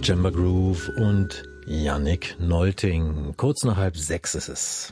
Djembe Groove und Yannick Nolting. Kurz nach 5:30 ist es.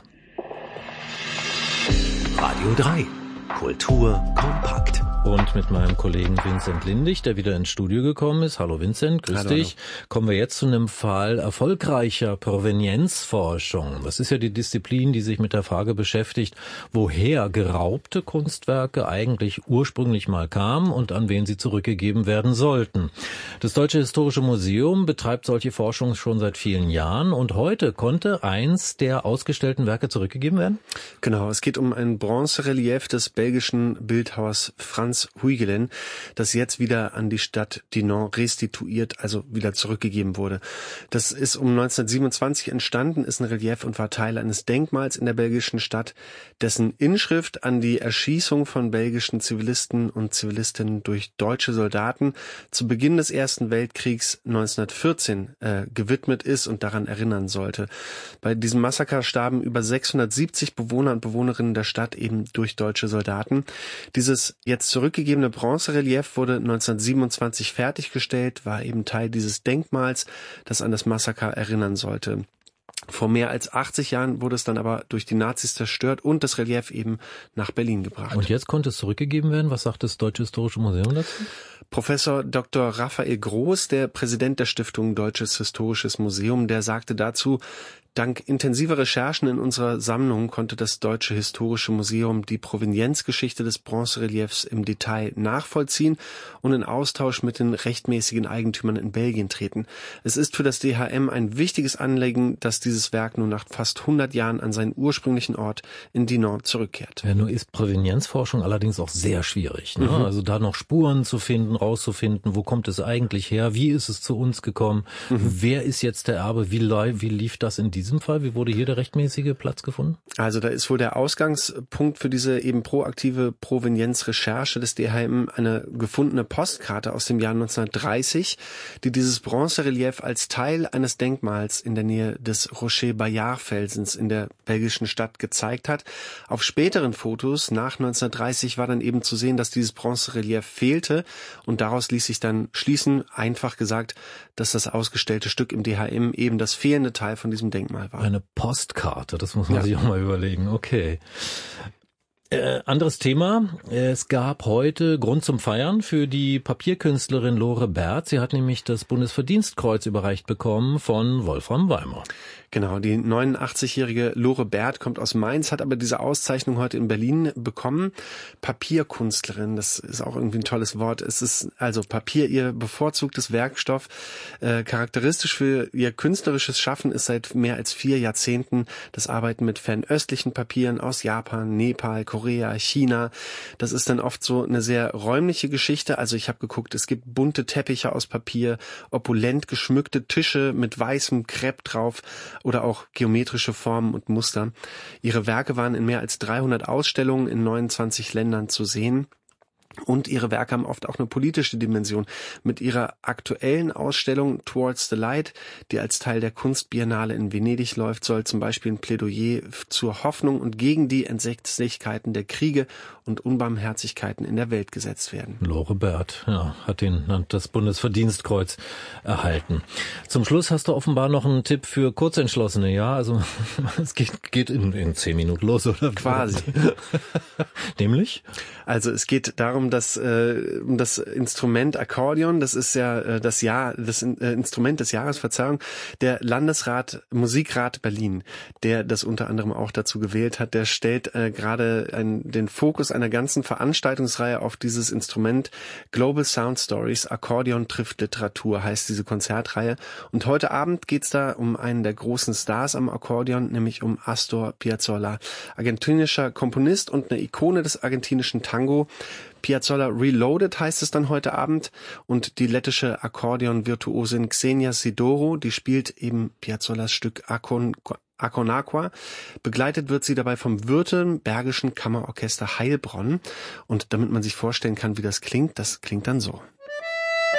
Radio 3. Kultur kompakt. Und mit meinem Kollegen Vincent Lindig, der wieder ins Studio gekommen ist. Hallo Vincent, grüß dich. Hallo. Kommen wir jetzt zu einem Fall erfolgreicher Provenienzforschung. Das ist ja die Disziplin, die sich mit der Frage beschäftigt, woher geraubte Kunstwerke eigentlich ursprünglich mal kamen und an wen sie zurückgegeben werden sollten. Das Deutsche Historische Museum betreibt solche Forschung schon seit vielen Jahren und heute konnte eins der ausgestellten Werke zurückgegeben werden? Genau, es geht um ein Bronzerelief des belgischen Bildhauers Frans Huygens, das jetzt wieder an die Stadt Dinant restituiert, also wieder zurückgegeben wurde. Das ist um 1927 entstanden, ist ein Relief und war Teil eines Denkmals in der belgischen Stadt, dessen Inschrift an die Erschießung von belgischen Zivilisten und Zivilistinnen durch deutsche Soldaten zu Beginn des Ersten Weltkriegs 1914 gewidmet ist und daran erinnern sollte. Bei diesem Massaker starben über 670 Bewohner und Bewohnerinnen der Stadt eben durch deutsche Soldaten. Dieses jetzt zurückgegebene Bronzerelief wurde 1927 fertiggestellt, war eben Teil dieses Denkmals, das an das Massaker erinnern sollte. Vor mehr als 80 Jahren wurde es dann aber durch die Nazis zerstört und das Relief eben nach Berlin gebracht. Und jetzt konnte es zurückgegeben werden? Was sagt das Deutsche Historische Museum dazu? Professor Dr. Raphael Groß, der Präsident der Stiftung Deutsches Historisches Museum, der sagte dazu: Dank intensiver Recherchen in unserer Sammlung konnte das Deutsche Historische Museum die Provenienzgeschichte des Bronzereliefs im Detail nachvollziehen und in Austausch mit den rechtmäßigen Eigentümern in Belgien treten. Es ist für das DHM ein wichtiges Anliegen, dass dieses Werk nun nach fast 100 Jahren an seinen ursprünglichen Ort in Dinant zurückkehrt. Ja, nur ist Provenienzforschung allerdings auch sehr schwierig, ne? Also da noch Spuren zu finden, rauszufinden, wo kommt es eigentlich her, wie ist es zu uns gekommen, wer ist jetzt der Erbe, wie lief das in diesem Fall? Wie wurde hier der rechtmäßige Platz gefunden? Also da ist wohl der Ausgangspunkt für diese eben proaktive Provenienzrecherche des DHM eine gefundene Postkarte aus dem Jahr 1930, die dieses Bronzerelief als Teil eines Denkmals in der Nähe des Rocher-Bayard-Felsens in der belgischen Stadt gezeigt hat. Auf späteren Fotos nach 1930 war dann eben zu sehen, dass dieses Bronzerelief fehlte und daraus ließ sich dann schließen, einfach gesagt, dass das ausgestellte Stück im DHM eben das fehlende Teil von diesem Denkmal war. Eine Postkarte, das muss man sich auch mal überlegen. Okay. Anderes Thema. Es gab heute Grund zum Feiern für die Papierkünstlerin Lore Bert. Sie hat nämlich das Bundesverdienstkreuz überreicht bekommen von Wolfram Weimer. Genau, die 89-jährige Lore Bert kommt aus Mainz, hat aber diese Auszeichnung heute in Berlin bekommen. Papierkünstlerin, das ist auch irgendwie ein tolles Wort. Es ist also Papier, ihr bevorzugtes Werkstoff. Charakteristisch für ihr künstlerisches Schaffen ist seit mehr als 4 Jahrzehnten das Arbeiten mit fernöstlichen Papieren aus Japan, Nepal, Korea, China. Das ist dann oft so eine sehr räumliche Geschichte. Also ich habe geguckt, es gibt bunte Teppiche aus Papier, opulent geschmückte Tische mit weißem Krepp drauf oder auch geometrische Formen und Muster. Ihre Werke waren in mehr als 300 Ausstellungen in 29 Ländern zu sehen. Und ihre Werke haben oft auch eine politische Dimension. Mit ihrer aktuellen Ausstellung Towards the Light, die als Teil der Kunstbiennale in Venedig läuft, soll zum Beispiel ein Plädoyer zur Hoffnung und gegen die Entsetzlichkeiten der Kriege und Unbarmherzigkeiten in der Welt gesetzt werden. Lore Bert, hat das Bundesverdienstkreuz erhalten. Zum Schluss hast du offenbar noch einen Tipp für Kurzentschlossene, ja? Also es geht in 10 Minuten los, oder? Quasi. Nämlich? Also es geht darum, dass um das Instrument Akkordeon, das ist ja das Instrument des Jahres, Verzeihung, der Musikrat Berlin, der das unter anderem auch dazu gewählt hat, der stellt gerade den Fokus einer ganzen Veranstaltungsreihe auf dieses Instrument. Global Sound Stories, Akkordeon trifft Literatur, heißt diese Konzertreihe. Und heute Abend geht's da um einen der großen Stars am Akkordeon, nämlich um Astor Piazzolla, argentinischer Komponist und eine Ikone des argentinischen Tango. Piazzolla Reloaded heißt es dann heute Abend und die lettische Akkordeon-Virtuosin Xenia Sidoro, die spielt eben Piazzollas Stück Aconaqua. Begleitet wird sie dabei vom Württembergischen Kammerorchester Heilbronn und damit man sich vorstellen kann, wie das klingt dann so.